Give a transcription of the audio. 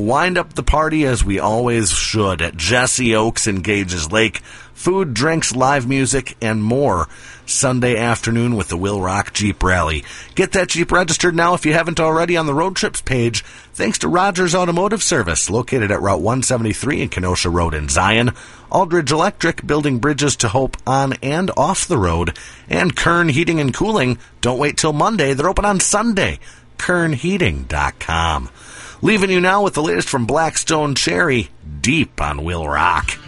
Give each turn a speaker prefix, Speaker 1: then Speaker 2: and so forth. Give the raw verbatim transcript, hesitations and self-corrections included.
Speaker 1: wind up the party as we always should at Jesse Oaks in Gages Lake. Food, drinks, live music, and more Sunday afternoon with the Will Rock Jeep Rally. Get that Jeep registered now if you haven't already on the road trips page, thanks to Rogers Automotive Service, located at Route one seventy-three and Kenosha Road in Zion, Aldridge Electric, building bridges to hope on and off the road, and Kern Heating and Cooling. Don't wait till Monday, they're open on Sunday. kern heating dot com. Leaving you now with the latest from Blackstone Cherry, deep on Will Rock.